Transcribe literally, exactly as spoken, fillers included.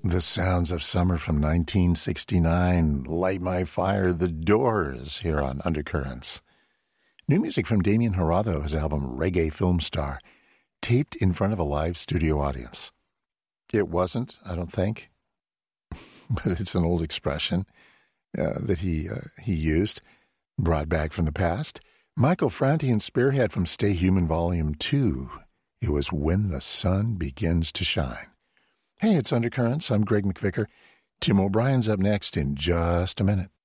The sounds of summer from nineteen sixty-nine, Light My Fire, The Doors, here on Undercurrents. New music from Damien Jurado, his album Reggae Film Star, taped in front of a live studio audience. It wasn't, I don't think, but it's an old expression uh, that he uh, he used, brought back from the past. Michael Franti and Spearhead from Stay Human Volume two. It was When the Sun Begins to Shine. Hey, it's Undercurrents. I'm Greg McVicker. Tim O'Brien's up next in just a minute.